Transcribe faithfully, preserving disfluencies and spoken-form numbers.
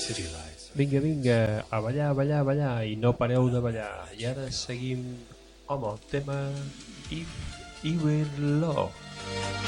Vinga, vinga, a ballar, a ballar, a ballar, i no pareu de ballar. I ara seguim, home, el tema If You Will Love.